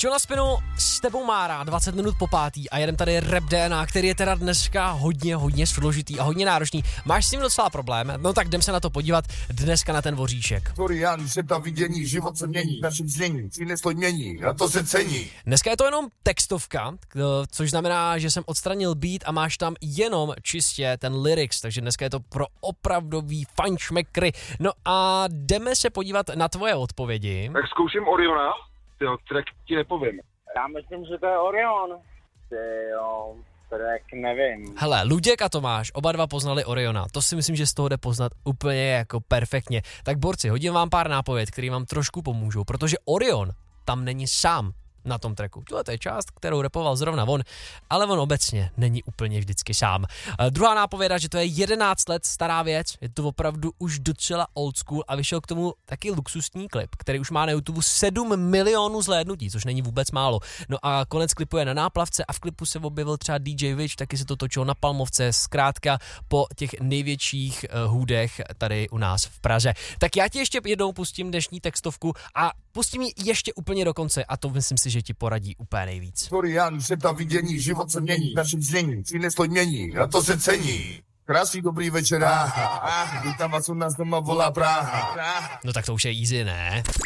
Čo na spinu s tebou Mára, 20 minut po pátý a jedem tady Rap DNA, který je teda dneska hodně složitý a hodně náročný. Máš s tím docela problém? No tak jdem se na to podívat dneska na ten voříšek. Florian, světa vidění, život se mění, naším znění, přineslo mění, a to se cení. Dneska je to jenom textovka, což znamená, že jsem odstranil beat a máš tam jenom čistě ten lyrics, takže dneska je to pro opravdový fajnšmekry. No a jdeme se podívat na tvoje odpovědi. Tak zkouším Oriona, track ti nepovím. Já myslím, že to je Orion. Jo, track nevím. Hele, Luděk a Tomáš, oba dva poznali Oriona. To si myslím, že z toho jde poznat úplně jako perfektně. Tak borci, hodím vám pár nápověd, který vám trošku pomůžou, protože Orion tam není sám na tom tracku. Tohle je část, kterou rapoval zrovna on, ale on obecně není úplně vždycky sám. Druhá nápověda, že to je 11 let stará věc, je to opravdu už docela old school a vyšel k tomu taky luxusní klip, který už má na YouTube 7 milionů zhlédnutí, což není vůbec málo. No a konec klipu je na náplavce a v klipu se objevil třeba DJ Witch, taky se to točilo na Palmovce, zkrátka po těch největších hůdech tady u nás v Praze. Tak já ti ještě jednou pustím dnešní textovku a pustím ji ještě úplně do konce a to myslím si, že ti poradí úplně nejvíc. Florian, světa vidění, život se mění, naším znění, přineslo mění, a to se cení. Krásný dobrý večer, vítám vás u nás doma volá Praha. No tak to už je easy, ne?